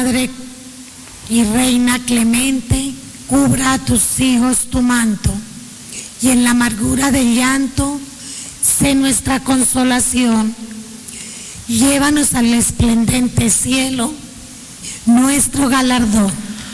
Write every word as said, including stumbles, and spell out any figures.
Madre y Reina clemente, cubra a tus hijos tu manto, y en la amargura del llanto, sé nuestra consolación. Llévanos al esplendente cielo, nuestro galardón.